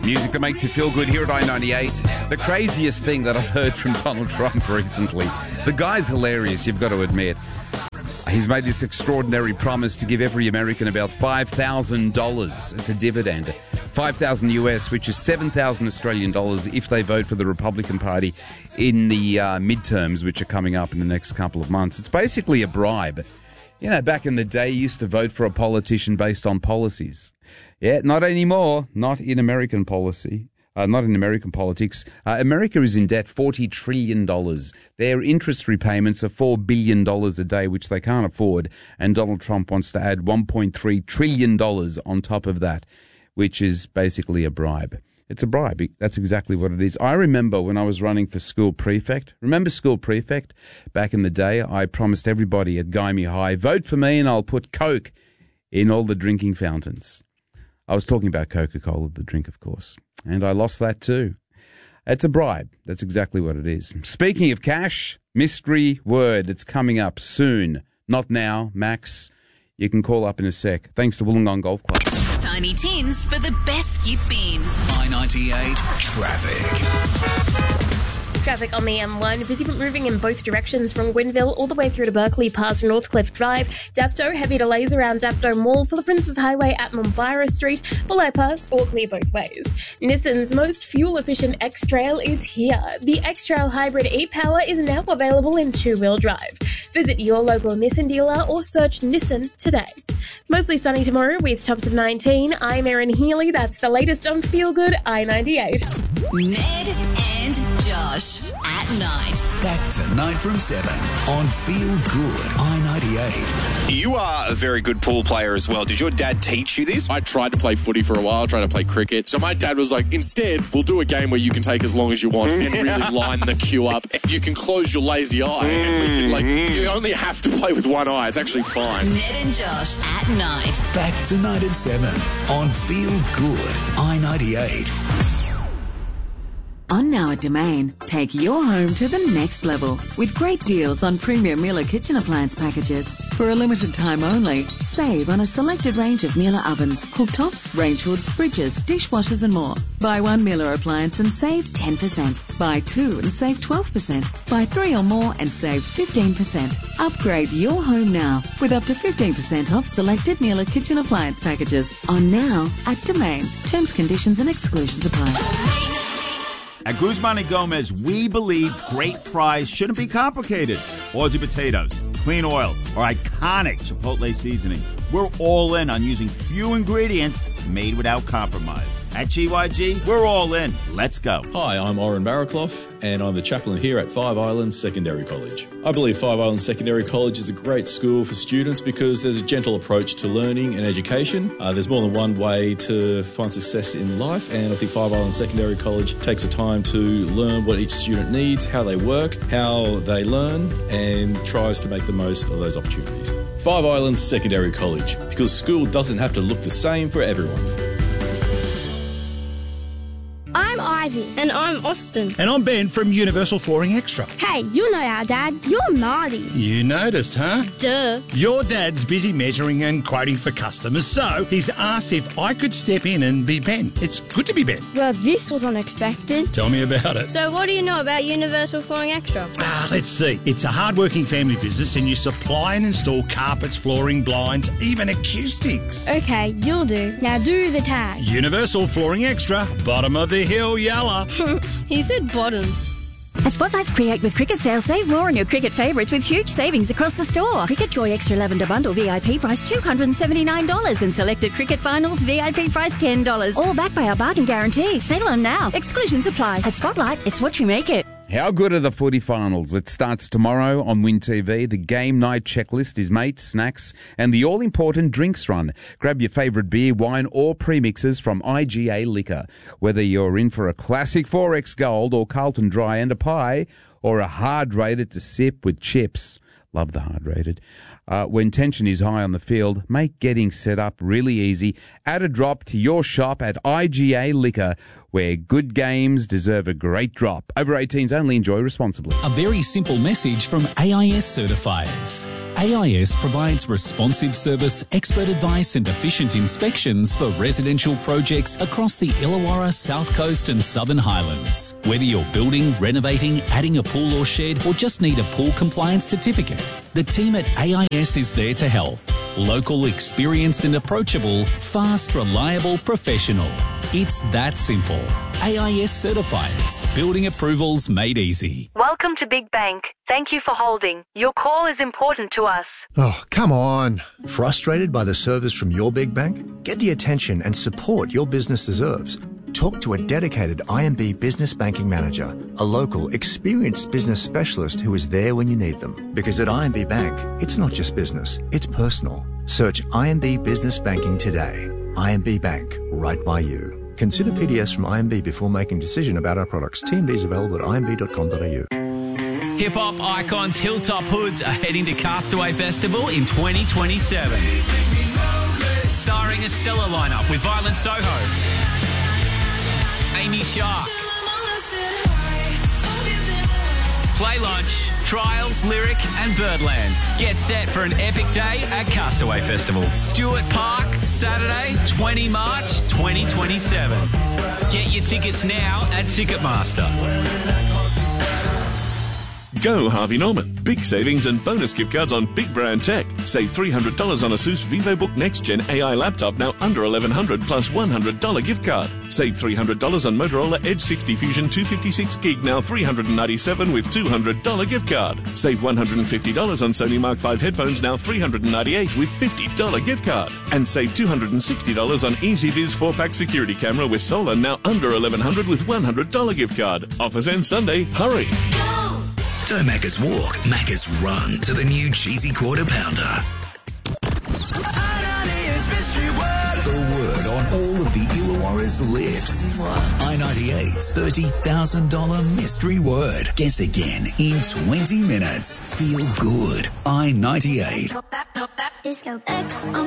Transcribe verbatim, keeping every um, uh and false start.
Music that makes you feel good here at I ninety-eight. The craziest thing that I've heard from Donald Trump recently. The guy's hilarious, you've got to admit. He's made this extraordinary promise to give every American about five thousand dollars. It's a dividend. five thousand U S, which is seven thousand Australian dollars if they vote for the Republican Party in the uh, midterms, which are coming up in the next couple of months. It's basically a bribe. You know, back in the day, you used to vote for a politician based on policies. Yeah, not anymore. Not in American policy. Uh, not in American politics. Uh, America is in debt forty trillion dollars. Their interest repayments are four billion dollars a day, which they can't afford. And Donald Trump wants to add one point three trillion dollars on top of that, which is basically a bribe. It's a bribe. That's exactly what it is. I remember when I was running for school prefect. Remember school prefect? Back in the day, I promised everybody at Gymea High, vote for me and I'll put Coke in all the drinking fountains. I was talking about Coca-Cola, the drink, of course. And I lost that too. It's a bribe. That's exactly what it is. Speaking of cash, mystery word. It's coming up soon. Not now, Max. You can call up in a sec. Thanks to Wollongong Golf Club. Tiny Tins for the best skip beans. I ninety-eight Traffic. Traffic on the M one, busy but moving in both directions from Gwynville all the way through to Berkeley past Northcliffe Drive. Dapto, heavy delays around Dapto Mall for the Princes Highway at Mumbai Street. Bulli Pass, all clear both ways. Nissan's most fuel-efficient X-Trail is here. The X-Trail Hybrid e-Power is now available in two-wheel drive. Visit your local Nissan dealer or search Nissan today. Mostly sunny tomorrow with tops of nineteen. I'm Erin Healy. That's the latest on Feel Good I ninety-eight. Ned and Josh at night. Back tonight from seven on Feel Good I ninety-eight. You are a very good pool player as well. Did your dad teach you this? I tried to play footy for a while, tried to play cricket. So my dad was like, instead, we'll do a game where you can take as long as you want and really line the queue up. You can close your lazy eye and we can, like, you only have to play with one eye. It's actually fine. Ned and Josh at night. Back tonight at seven on Feel Good I ninety-eight. On now at Domain, take your home to the next level with great deals on premium Miele kitchen appliance packages. For a limited time only, save on a selected range of Miele ovens, cooktops, range hoods, fridges, dishwashers and more. Buy one Miele appliance and save ten percent. Buy two and save twelve percent. Buy three or more and save fifteen percent. Upgrade your home now with up to fifteen percent off selected Miele kitchen appliance packages. On now at Domain. Terms, conditions and exclusions apply. At Guzman and Gomez, we believe great fries shouldn't be complicated. Aussie potatoes, clean oil, or iconic Chipotle seasoning. We're all in on using few ingredients made without compromise. At G Y G, we're all in. Let's go. Hi, I'm Oren Barraclough, and I'm the chaplain here at Five Islands Secondary College. I believe Five Islands Secondary College is a great school for students because there's a gentle approach to learning and education. Uh, there's more than one way to find success in life, and I think Five Islands Secondary College takes the time to learn what each student needs, how they work, how they learn, and tries to make the most of those opportunities. Five Islands Secondary College, because school doesn't have to look the same for everyone. I'm Ivy. And I'm Austin. And I'm Ben from Universal Flooring Extra. Hey, you know our dad. You're Marty. You noticed, huh? Duh. Your dad's busy measuring and quoting for customers, so he's asked if I could step in and be Ben. It's good to be Ben. Well, this was unexpected. Tell me about it. So what do you know about Universal Flooring Extra? Ah, let's see. It's a hard-working family business and you supply and install carpets, flooring, blinds, even acoustics. Okay, you'll do. Now do the tag. Universal Flooring Extra, bottom of the hill, yalla. He said bottom. At Spotlight's Create with Cricket sale, save more on your cricket favourites with huge savings across the store. Cricket Joy Extra Lavender Bundle V I P price two hundred seventy-nine dollars and selected Cricket Finals V I P price ten dollars. All backed by our bargain guarantee. Sale on now. Exclusions apply. At Spotlight, it's what you make it. How good are the footy finals? It starts tomorrow on Win T V. The game night checklist is mates, snacks, and the all-important drinks run. Grab your favourite beer, wine, or premixes from I G A Liquor. Whether you're in for a classic four X Gold or Carlton Dry and a pie, or a hard rated to sip with chips. Love the hard rated. Uh, when tension is high on the field, make getting set up really easy. Add a drop to your shop at I G A Liquor, where good games deserve a great drop. Over eighteens only. Enjoy responsibly. A very simple message from A I S certifiers. A I S provides responsive service, expert advice and efficient inspections for residential projects across the Illawarra, South Coast and Southern Highlands. Whether you're building, renovating, adding a pool or shed, or just need a pool compliance certificate, the team at A I S is there to help. Local, experienced and approachable, fast, reliable, professional. It's that simple. A I S certifiers. Building approvals made easy. Welcome to Big Bank. Thank you for holding. Your call is important to us. Oh, come on. Frustrated by the service from your big bank? Get the attention and support your business deserves. Talk to a dedicated I M B Business Banking Manager, a local, experienced business specialist who is there when you need them. Because at I M B Bank, it's not just business, it's personal. Search I M B Business Banking today. I M B Bank, right by you. Consider P D S from I M B before making a decision about our products. T M D is available at I M B dot com dot a u. Hip-hop icons Hilltop Hoods are heading to Castaway Festival in twenty twenty-seven. Starring a stellar lineup with Violent Soho, Amy Shark, Play Lunch, Trials, Lyric and Birdland. Get set for an epic day at Castaway Festival. Stuart Park, Saturday, the twentieth of March, twenty twenty-seven. Get your tickets now at Ticketmaster. Go Harvey Norman. Big savings and bonus gift cards on big brand tech. Save three hundred dollars on Asus VivoBook Next Gen A I laptop, now under eleven hundred dollars plus one hundred dollars gift card. Save three hundred dollars on Motorola Edge sixty Fusion two fifty-six gig, now three hundred ninety-seven dollars with two hundred dollars gift card. Save one hundred fifty dollars on Sony Mark five headphones, now three hundred ninety-eight dollars with fifty dollars gift card. And save two hundred sixty dollars on EasyViz four pack security camera with solar, now under eleven hundred dollars with one hundred dollars gift card. Offers end Sunday. Hurry! Don't Macca's walk, Macca's run to the new cheesy quarter pounder. The word on all of the Illawarra's lips. I ninety-eight's thirty thousand dollars mystery word. Guess again in twenty minutes. Feel good. I ninety-eight. Disco X on